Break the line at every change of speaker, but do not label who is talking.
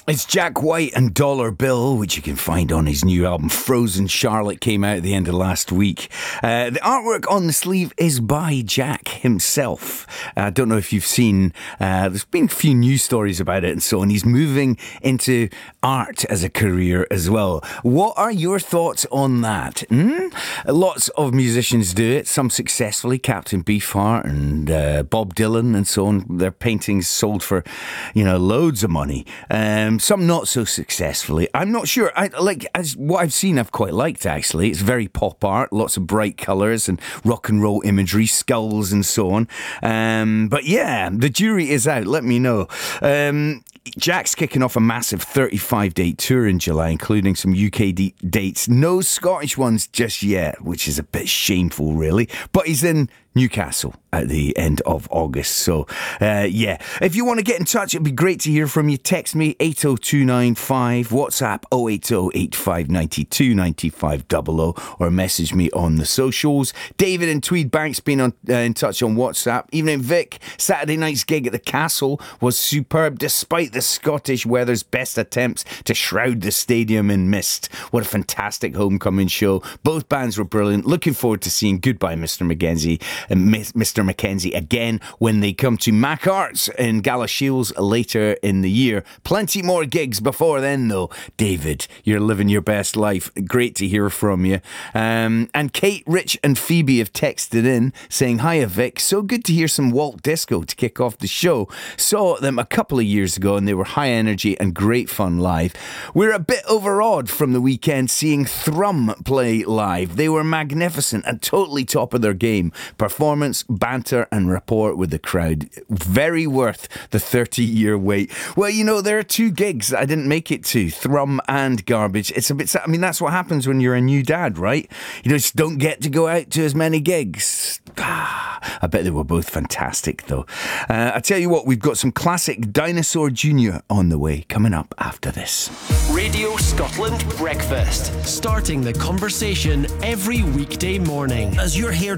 It's Jack White and Dollar Bill, which you can find on his new album Frozen Charlotte, came out at the end of last week. The artwork on the sleeve is by Jack himself. I don't know if you've seen, there's been a few news stories about it and so on. He's moving into art as a career as well. What are your thoughts on that? Lots of musicians do it, some successfully. Captain Beefheart and Bob Dylan and so on. Their paintings sold for, loads of money. Some not so successfully. I'm not sure. What I've seen, I've quite liked, actually. It's very pop art, lots of bright colours and rock and roll imagery, skulls and so on. But yeah, the jury is out. Let me know. Jack's kicking off a massive 35-date tour in July, including some UK dates. No Scottish ones just yet, which is a bit shameful, really. But he's in Newcastle at the end of August. So, yeah. If you want to get in touch, it'd be great to hear from you. Text me 80295, WhatsApp 08085929500, or message me on the socials. David in Tweedbank's been in touch on WhatsApp. Evening, Vic. Saturday night's gig at the Castle was superb, despite the Scottish weather's best attempts to shroud the stadium in mist. What a fantastic homecoming show. Both bands were brilliant. Looking forward to seeing Goodbye Mr. Mackenzie and Mr. Mackenzie again when they come to Mac Arts in Galashiels later in the year. Plenty more gigs before then, though. David, you're living your best life. Great to hear from you. And Kate, Rich and Phoebe have texted in saying, "Hiya Vic, so good to hear some Walt Disco to kick off the show. Saw them a couple of years ago and they were high energy and great fun live. We're a bit overawed from the weekend seeing Thrum play live. They were magnificent and totally top of their game. Performance, banter and rapport with the crowd. Very worth the 30-year wait." Well, there are two gigs that I didn't make it to, Thrum and Garbage. It's a bit sad. I mean, that's what happens when you're a new dad, right? You just don't get to go out to as many gigs. I bet they were both fantastic, though. I tell you what, we've got some classic Dinosaur Jr. on the way, coming up after this.
Radio Scotland Breakfast. Starting the conversation every weekday morning.
As you're here